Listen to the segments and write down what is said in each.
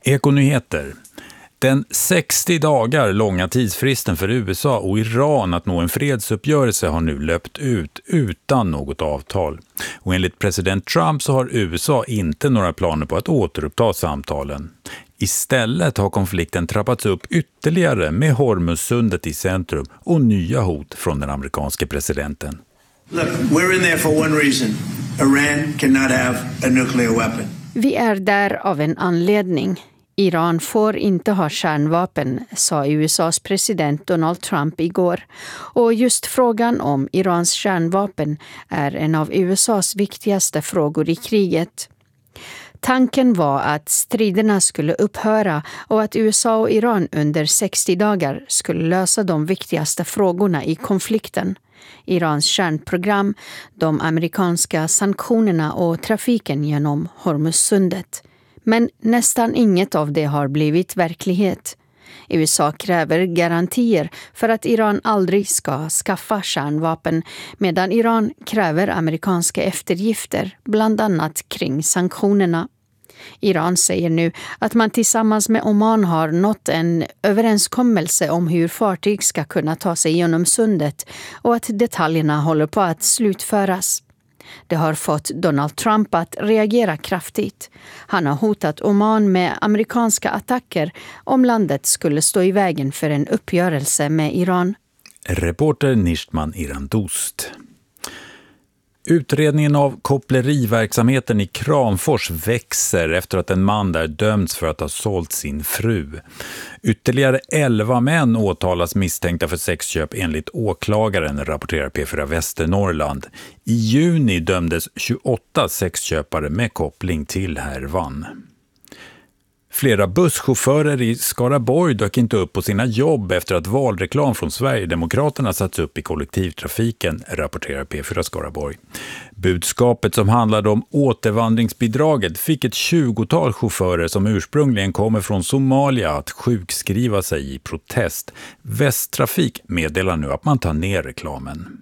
Ekonyheter. Den 60 dagar långa tidsfristen för USA och Iran att nå en fredsuppgörelse har nu löpt ut utan något avtal. Och enligt president Trump så har USA inte några planer på att återuppta samtalen. Istället har konflikten trappats upp ytterligare med Hormuzsundet i centrum och nya hot från den amerikanske presidenten. Look, we're in there for one reason. Iran cannot have a nuclear weapon. Vi är där av en anledning. Iran får inte ha kärnvapen, sa USAs president Donald Trump igår. Och just frågan om Irans kärnvapen är en av USAs viktigaste frågor i kriget. Tanken var att striderna skulle upphöra och att USA och Iran under 60 dagar skulle lösa de viktigaste frågorna i konflikten. Irans kärnprogram, de amerikanska sanktionerna och trafiken genom Hormuzsundet. Men nästan inget av det har blivit verklighet. USA kräver garantier för att Iran aldrig ska skaffa kärnvapen, medan Iran kräver amerikanska eftergifter, bland annat kring sanktionerna. Iran säger nu att man tillsammans med Oman har nått en överenskommelse om hur fartyg ska kunna ta sig genom sundet och att detaljerna håller på att slutföras. Det har fått Donald Trump att reagera kraftigt. Han har hotat Oman med amerikanska attacker om landet skulle stå i vägen för en uppgörelse med Iran. Reporter Nishtman Irandost. Utredningen av koppleriverksamheten i Kramfors växer efter att en man där dömts för att ha sålt sin fru. Ytterligare 11 män åtalas misstänkta för sexköp enligt åklagaren, rapporterar P4 Västernorrland. I juni dömdes 28 sexköpare med koppling till härvan. Flera busschaufförer i Skaraborg dök inte upp på sina jobb efter att valreklam från Sverigedemokraterna satts upp i kollektivtrafiken, rapporterar P4 Skaraborg. Budskapet som handlade om återvandringsbidraget fick ett 20-tal chaufförer som ursprungligen kommer från Somalia att sjukskriva sig i protest. Västtrafik meddelar nu att man tar ner reklamen.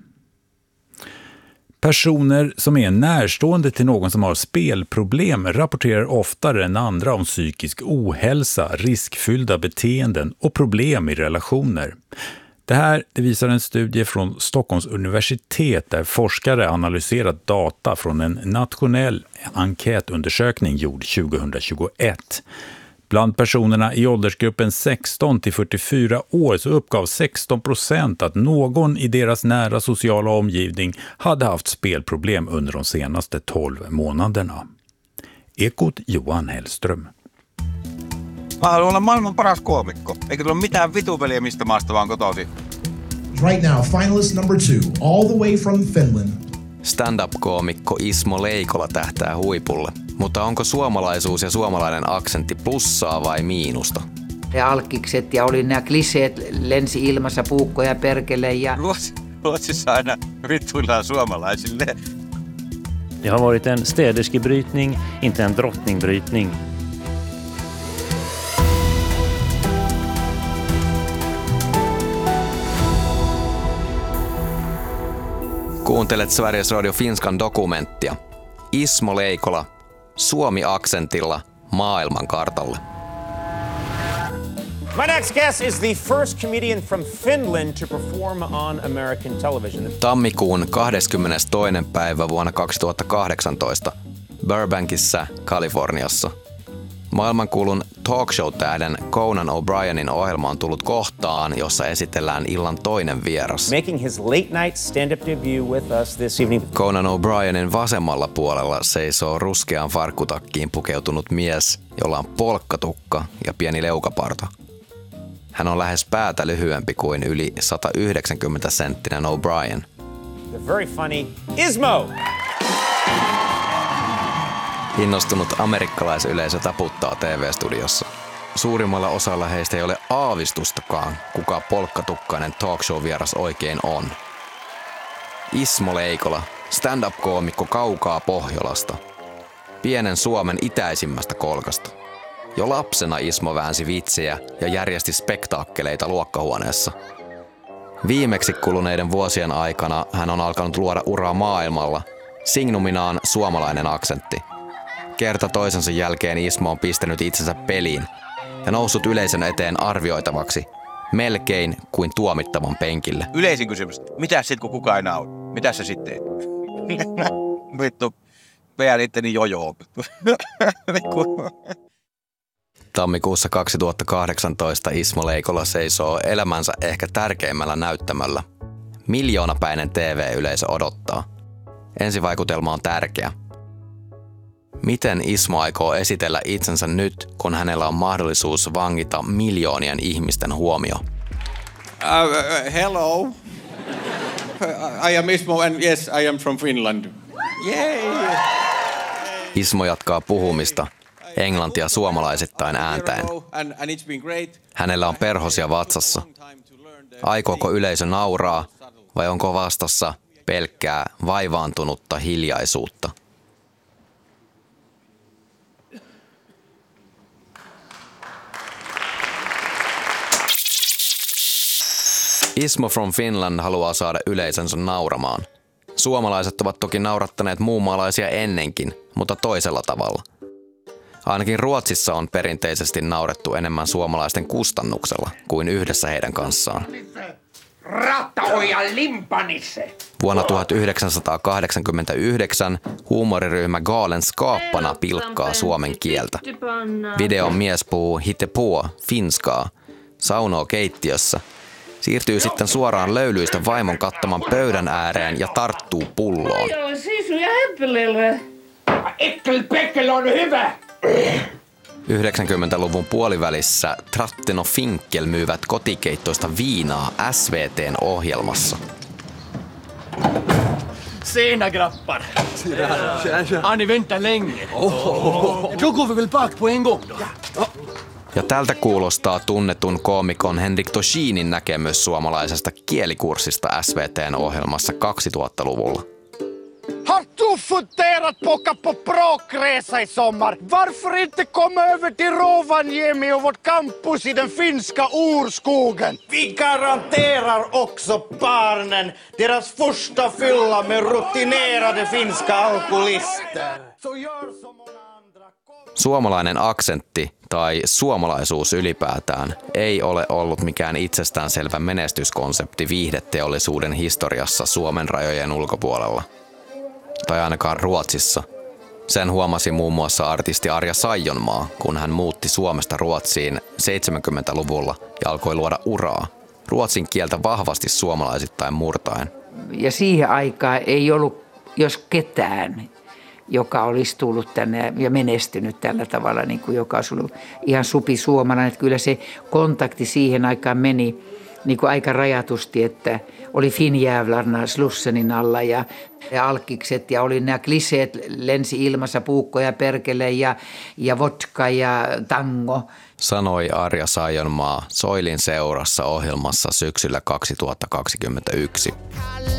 Personer som är närstående till någon som har spelproblem rapporterar oftare än andra om psykisk ohälsa, riskfyllda beteenden och problem i relationer. Det visar en studie från Stockholms universitet där forskare analyserat data från en nationell enkätundersökning gjord 2021. Bland personerna i åldersgruppen 16 till 44 år så uppgav 16% att någon i deras nära sociala omgivning hade haft spelproblem under de senaste 12 månaderna. Ekot Johan Hellström. Mä haluan olla maailman paras koomikko. Eikä tule mitään vituveliä mistä maasta vaan kotoisin. Right now, finalist number 2, all the way from Finland. Stand-up-koomikko Ismo Leikola tähtää huipulle. Mutta onko suomalaisuus ja suomalainen aksentti plussaa vai miinusta? Ja alkkikset ja oli nämä kliseet lensi ilmassa puukkoja perkele ja... Ruotsissa aina vittuillaan suomalaisille. Det har varit en städerskebrytning, inte en drottningbrytning. Kuuntelet Sveriges Radio Finskan dokumenttia. Ismo Leikola, Suomi-aksentilla maailmankartalle. My next guest is the first comedian from Finland to perform on American television. Tammikuun 22. päivä vuonna 2018 Burbankissa, Kaliforniassa. Maailmankuulun talkshow-tähden Conan O'Brienin ohjelma on tullut kohtaan, jossa esitellään illan toinen vieras. Making his late night stand-up debut with us this evening. Conan O'Brienin vasemmalla puolella seisoo ruskeaan farkkutakkiin pukeutunut mies, jolla on polkkatukka ja pieni leukaparta. Hän on lähes päätä lyhyempi kuin yli 190-senttinen O'Brien. The very funny Ismo! Innostunut amerikkalaisyleisö taputtaa TV-studiossa. Suurimmalla osalla heistä ei ole aavistustakaan, kuka polkkatukkainen talkshow-vieras oikein on. Ismo Leikola, stand-up-koomikko kaukaa Pohjolasta. Pienen Suomen itäisimmästä kolkasta. Jo lapsena Ismo väänsi vitsejä ja järjesti spektaakkeleita luokkahuoneessa. Viimeksi kuluneiden vuosien aikana hän on alkanut luoda uraa maailmalla, signuminaan suomalainen aksentti. kerta toisensa jälkeen Ismo on pistänyt itsensä peliin ja noussut yleisön eteen arvioitavaksi, melkein kuin tuomittavan penkille. Yleisin kysymys, mitä sit kun kukaan ei naura? Mitä sä sitten teet? Vittu, vedän itteni jojoon. Tammikuussa 2018 Ismo Leikola seisoo elämänsä ehkä tärkeimmällä näyttämöllä. Miljoonapäinen TV-yleisö odottaa. Ensivaikutelma on tärkeä. Miten Ismo aikoo esitellä itsensä nyt, kun hänellä on mahdollisuus vangita miljoonien ihmisten huomio? Hello. I am Ismo and yes, I am from Finland. Yay! Ismo jatkaa puhumista, englantia suomalaisittain ääntäen. Hänellä on perhosia vatsassa. Aikooko yleisö nauraa vai onko vastassa pelkkää vaivaantunutta hiljaisuutta? Ismo from Finland haluaa saada yleisönsä nauramaan. Suomalaiset ovat toki naurattaneet muunmaalaisia ennenkin, mutta toisella tavalla. Ainakin Ruotsissa on perinteisesti naurettu enemmän suomalaisten kustannuksella kuin yhdessä heidän kanssaan. Vuonna 1989 huumoriryhmä Galenskaparna pilkkaa suomen kieltä. Videon mies puhuu hittepå, finskaa, saunoo keittiössä, siirtyy sitten suoraan löylyistä vaimon kattaman pöydän ääreen ja tarttuu pulloon. 90-luvun puolivälissä Tratteno Finkel myyvät kotikeittoista viinaa SVT:n ohjelmassa. Sena grappar. Har ni väntat länge? Då går vi väl bak på en gång då. Ja tältä kuulostaa tunnetun koomikon Henrik Toshinin näkemys suomalaisesta kielikurssista SVT:n ohjelmassa 2000-luvulla. Har du funderat på att åka på språkresa i sommar? Varför inte komma över till Rovaniemi och vårt campus i den finska urskogen? Vi garanterar också barnen deras första fylla med rutinerade finska alkoholister. Suomalainen aksentti tai suomalaisuus ylipäätään ei ole ollut mikään itsestäänselvä menestyskonsepti viihdeteollisuuden historiassa Suomen rajojen ulkopuolella. Tai ainakaan Ruotsissa. Sen huomasi muun muassa artisti Arja Saijonmaa, kun hän muutti Suomesta Ruotsiin 70-luvulla ja alkoi luoda uraa. Ruotsin kieltä vahvasti suomalaisittain murtaen. Ja siihen aikaan ei ollut, jos ketään, joka olisi tullut tänne ja menestynyt tällä tavalla, niin kuin joka olisi ollut ihan supisuomalainen. Että kyllä se kontakti siihen aikaan meni niin kuin aika rajatusti, että oli Finjävlarna Slussenin alla ja alkikset ja oli nämä kliseet lensi ilmassa, puukko ja perkele ja vodka ja tango. Sanoi Arja Saijonmaa Soilin seurassa ohjelmassa syksyllä 2021.